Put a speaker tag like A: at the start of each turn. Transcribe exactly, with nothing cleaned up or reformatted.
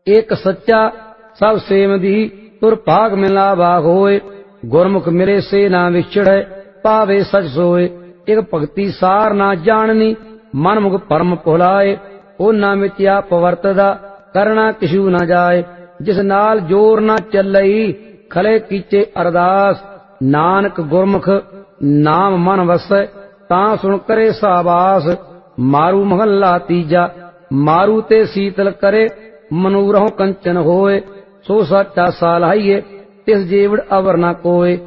A: एक सच्चा सब सेम दी तुर भाग मिला भाग होए। गुरमुख मेरे से ना विछड़े पावे सच सोए। एक भगति सार ना जाननी मन मुख परम भुलाए। ओ ना मिथ्या पवर्तदा करना किशु न जाए। जिस नाल जोर ना चलई खले कीचे अरदास। नानक गुरमुख नाम मन वसै तां सुन करे साबास। मारू महला तीजा मारू ते शीतल करे मनूरहों कंचन होए। सो सच्चा सालाहिए तिस जेवड़ अवर न कोय।